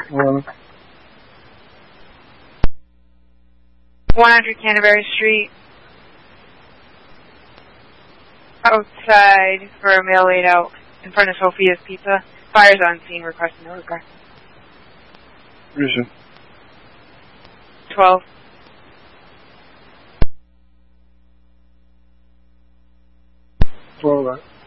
11. 100 Canterbury Street. Outside for a mail laid out in front of Sophia's Pizza. Fire's on scene, requesting no regard. Reason. 12. That.